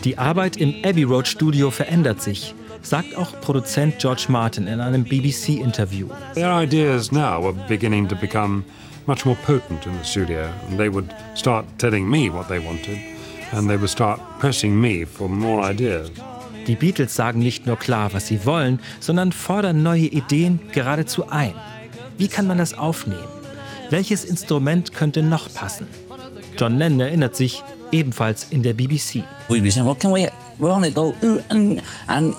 Die Arbeit im Abbey Road Studio verändert sich, sagt auch Produzent George Martin in einem BBC-Interview. Their ideas now are beginning to become much more potent in the studio, and they would start telling me what they wanted, and they would start pressing me for more ideas. Die Beatles sagen nicht nur klar, was sie wollen, sondern fordern neue Ideen geradezu ein. Wie kann man das aufnehmen? Welches Instrument könnte noch passen? John Lennon erinnert sich, ebenfalls in der BBC. We'd be saying, well, can we on it go, and